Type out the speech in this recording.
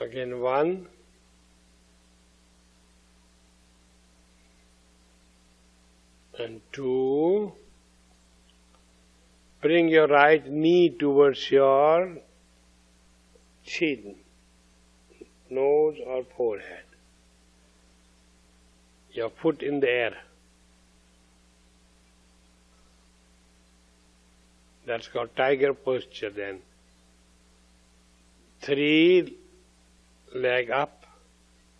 Again 1, and 2. Bring your right knee towards your chin, nose or forehead. Your foot in the air. That's called tiger posture then. 3, leg up,